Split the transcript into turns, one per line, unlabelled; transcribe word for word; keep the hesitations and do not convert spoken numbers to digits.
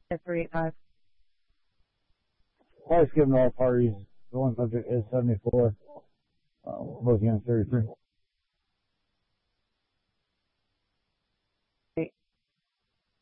three eight five.
Price given to all parties. The one subject is seventy-four. Uh, both units thirty-three.